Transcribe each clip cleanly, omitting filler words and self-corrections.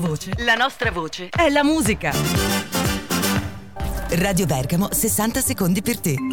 Voce. La nostra voce è la musica. Radio Bergamo, 60 secondi per te.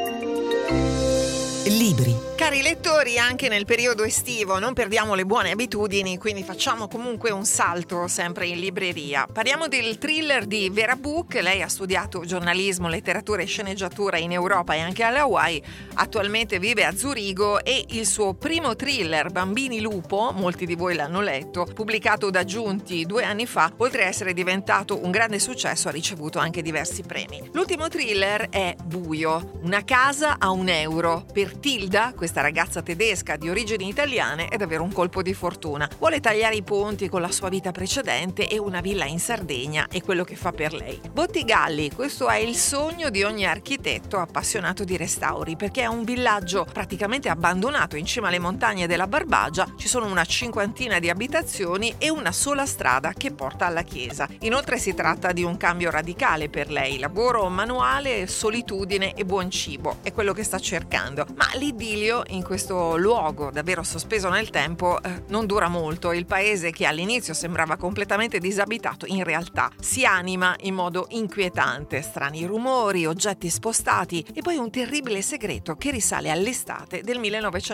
Libri. Cari lettori, anche nel periodo estivo non perdiamo le buone abitudini, quindi facciamo comunque un salto sempre in libreria. Parliamo del thriller di Vera Book. Lei ha studiato giornalismo, letteratura e sceneggiatura in Europa e anche alle Hawaii. Attualmente vive a Zurigo e il suo primo thriller, Bambini Lupo, molti di voi l'hanno letto, pubblicato da Giunti 2 anni fa, oltre a essere diventato un grande successo, ha ricevuto anche diversi premi. L'ultimo thriller è Buio, una casa a €1. Per Tilda, questa ragazza tedesca di origini italiane, è davvero un colpo di fortuna. Vuole tagliare i ponti con la sua vita precedente e una villa in Sardegna è quello che fa per lei. Bottigalli, questo è il sogno di ogni architetto appassionato di restauri, perché è un villaggio praticamente abbandonato in cima alle montagne della Barbagia. Ci sono una cinquantina di abitazioni e una sola strada che porta alla chiesa. Inoltre si tratta di un cambio radicale per lei: lavoro manuale, solitudine e buon cibo, è quello che sta cercando. Ma l'idillio in questo luogo davvero sospeso nel tempo non dura molto. Il paese, che all'inizio sembrava completamente disabitato, in realtà si anima in modo inquietante. Strani rumori, oggetti spostati e poi un terribile segreto che risale all'estate del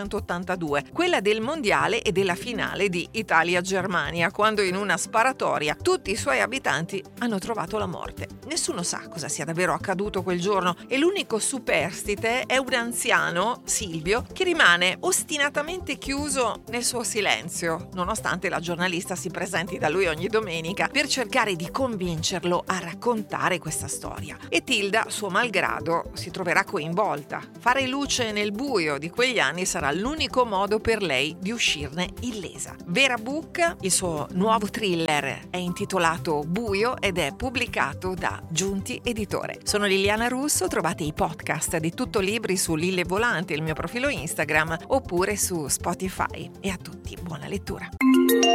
1982, quella del mondiale e della finale di Italia-Germania, quando in una sparatoria tutti i suoi abitanti hanno trovato la morte. Nessuno sa cosa sia davvero accaduto quel giorno e l'unico superstite è un anziano, Silvio, che rimane ostinatamente chiuso nel suo silenzio, nonostante la giornalista si presenti da lui ogni domenica per cercare di convincerlo a raccontare questa storia. E Tilda, suo malgrado, si troverà coinvolta. Fare luce nel buio di quegli anni sarà l'unico modo per lei di uscirne illesa. Vera Book, il suo nuovo thriller, è intitolato Buio ed è pubblicato da Giunti Editore. Sono Liliana Russo, trovate i podcast di Tutto Libri su Lille Volante, il mio profilo Instagram, oppure su Spotify. E a tutti buona lettura.